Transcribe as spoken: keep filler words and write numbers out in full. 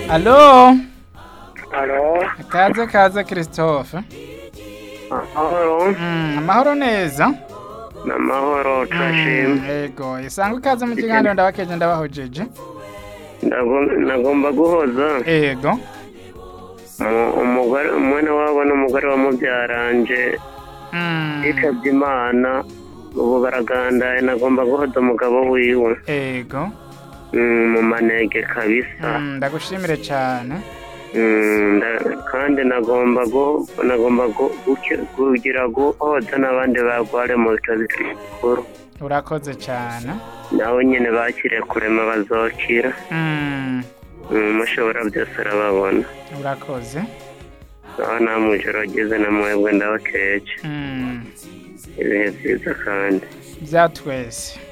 Allo? Alo, Kaze kaze Christophe. amahoro, Mm, amahoro neza. n'amahoro turashima. Mm, Ego, isango kaze mu kiganiro ndabakeje ndabahojeje. Ndago- Nagomba guhoza Ego. Umu- umugore umwana wabo n'umugore wamubyaranje Mm, yitabye Imana ubu baragandaye. Nagomba guhoza umugabo wiwe Ego. Mm, mu manege kabisa. Mm, ndagushimire cyane. Mm, nda- kandi nagomba gu- nagomba gu- guki- kugira guhoza n'abandi bagware mu bitaro bikuru Urakoze cyane. nabo nyine bakire kurema bazokira. Mm, Mm, mushobora byose urababona. urakoze. aho nta mujoro ageze na mwebwe ndabakeje Mm, ibihe byiza kandi byatwese.